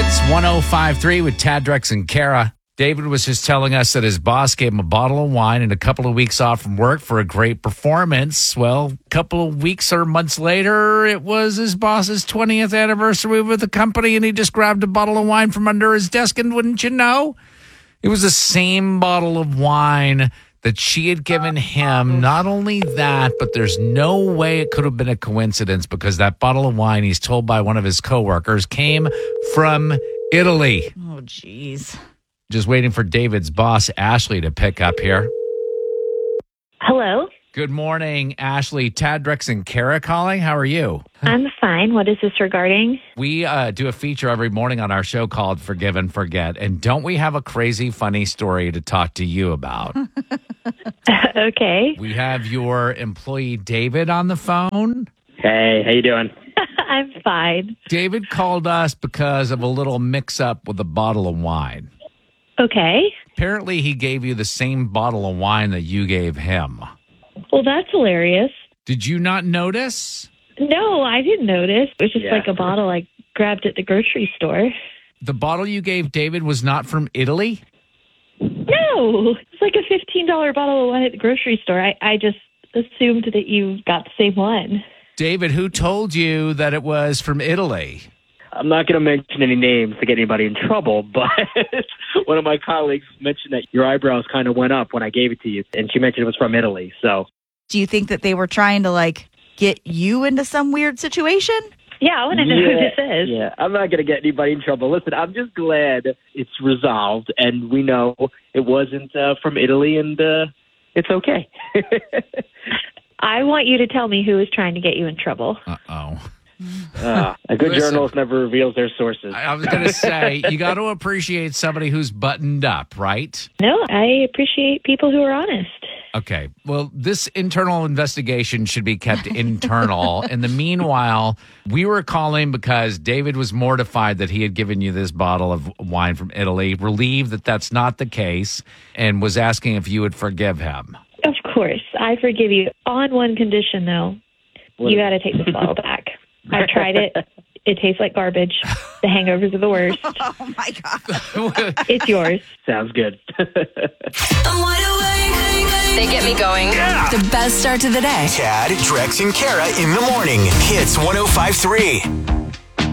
Hits 105.3 with Tad, Drex, and Kara. David was just telling us that his boss gave him a bottle of wine and a couple of weeks off from work for a great performance. Well, a couple of weeks or months later, it was his boss's 20th anniversary with the company, and he just grabbed a bottle of wine from under his desk, and wouldn't you know, it was the same bottle of wine that she had given him. Not only that, but there's no way it could have been a coincidence, because that bottle of wine, he's told by one of his coworkers, came from Italy. Oh, jeez. Just waiting for David's boss, Ashley, to pick up here. Hello. Good morning, Ashley. Tad, Drex, and Kara calling. How are you? I'm fine. What is this regarding? We do a feature every morning on our show called Forgive and Forget. And don't we have a crazy, funny story to talk to you about? Okay. We have your employee, David, on the phone. Hey, how you doing? I'm fine. David called us because of a little mix-up with a bottle of wine. Okay. Apparently, he gave you the same bottle of wine that you gave him. Well, that's hilarious. Did you not notice? No, I didn't notice. It was just Yeah. like a bottle I grabbed at the grocery store. The bottle you gave David was not from Italy? No, it's like a $15 bottle of wine at the grocery store. I just assumed that you got the same one. David, who told you that it was from Italy? I'm not going to mention any names to get anybody in trouble, but one of my colleagues mentioned that your eyebrows kind of went up when I gave it to you, and she mentioned it was from Italy. So, Do you think that they were trying to, get you into some weird situation? Yeah, I want to know who this is. Yeah, I'm not going to get anybody in trouble. Listen, I'm just glad it's resolved, and we know it wasn't from Italy, and it's okay. I want you to tell me who is trying to get you in trouble. Uh-oh. A good Listen. journalist never reveals their sources. I was going to say, you got to appreciate somebody who's buttoned up, right? No, I appreciate people who are honest. Okay. Well, this internal investigation should be kept internal. In the meanwhile, we were calling because David was mortified that he had given you this bottle of wine from Italy, relieved that that's not the case, and was asking if you would forgive him. Of course. I forgive you. On one condition, though. You got to take this bottle back. I tried it. It tastes like garbage. The hangovers are the worst. Oh, my God. It's yours. Sounds good. They get me going. The best start to the day. Tad, Drex, and Kara in the morning. Hits 105.3.